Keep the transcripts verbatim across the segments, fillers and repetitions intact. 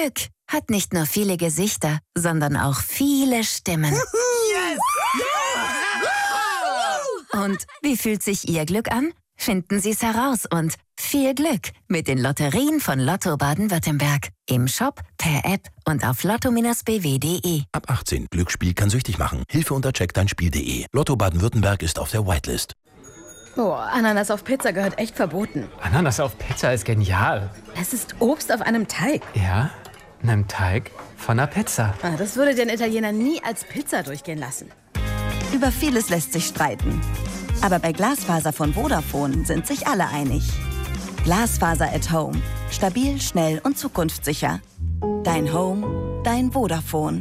Glück hat nicht nur viele Gesichter, sondern auch viele Stimmen. Yes! Ja! Und wie fühlt sich Ihr Glück an? Finden Sie es heraus und viel Glück mit den Lotterien von Lotto Baden-Württemberg. Im Shop, per App und auf lotto Bindestrich b w punkt d e. Ab achtzehn. Glücksspiel kann süchtig machen. Hilfe unter check dein spiel punkt d e. Lotto Baden-Württemberg ist auf der Whitelist. Boah, Ananas auf Pizza gehört echt verboten. Ananas auf Pizza ist genial. Es ist Obst auf einem Teig. Ja, einem Teig von einer Pizza. Ah, das würde den Italiener nie als Pizza durchgehen lassen. Über vieles lässt sich streiten. Aber bei Glasfaser von Vodafone sind sich alle einig. Glasfaser at Home. Stabil, schnell und zukunftssicher. Dein Home, dein Vodafone.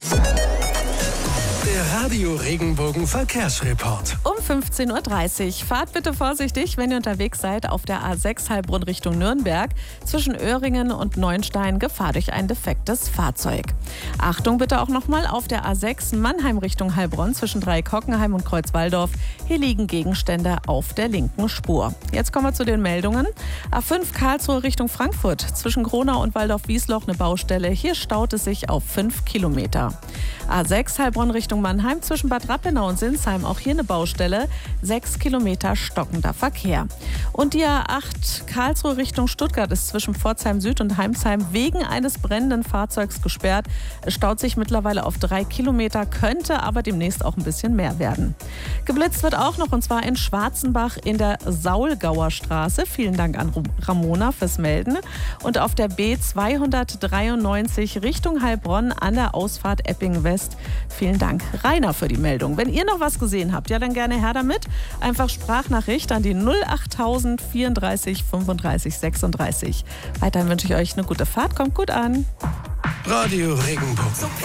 Der Radio Regenbogen Verkehrsreport. Um fünfzehn Uhr dreißig. Fahrt bitte vorsichtig, wenn ihr unterwegs seid auf der A sechs Heilbronn Richtung Nürnberg. Zwischen Öhringen und Neuenstein Gefahr durch ein defektes Fahrzeug. Achtung bitte auch nochmal auf der A sechs Mannheim Richtung Heilbronn zwischen Dreieck-Hockenheim und Kreuzwaldorf. Hier liegen Gegenstände auf der linken Spur. Jetzt kommen wir zu den Meldungen. A fünf Karlsruhe Richtung Frankfurt. Zwischen Gronau und Waldorf-Wiesloch eine Baustelle. Hier staut es sich auf fünf Kilometer. A sechs Heilbronn Richtung Mannheim zwischen Bad Rappenau und Sinsheim. Auch hier eine Baustelle. Sechs Kilometer stockender Verkehr. Und die A acht Karlsruhe Richtung Stuttgart ist zwischen Pforzheim Süd und Heimsheim wegen eines brennenden Fahrzeugs gesperrt. Es staut sich mittlerweile auf drei Kilometer, könnte aber demnächst auch ein bisschen mehr werden. Geblitzt wird auch noch, und zwar in Schwarzenbach in der Saulgauer Straße. Vielen Dank an Ramona fürs Melden. Und auf der B zweihundertdreiundneunzig Richtung Heilbronn an der Ausfahrt Epping West. Vielen Dank, Rainer, für die Meldung. Wenn ihr noch was gesehen habt, ja dann gerne her damit. Einfach Sprachnachricht an die null achttausend vierunddreißig fünfunddreißig sechsunddreißig. Weiterhin wünsche ich euch eine gute Fahrt. Kommt gut an. Radio Regenbogen.